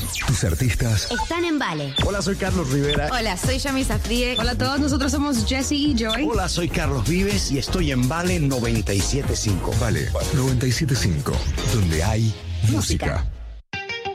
Tus artistas están en Vale. Hola, soy Carlos Rivera. Hola, soy Yami Safrie. Hola a todos, nosotros somos Jessie y Joy. Hola, soy Carlos Vives y estoy en Vale 97.5. Vale 97.5, donde hay música.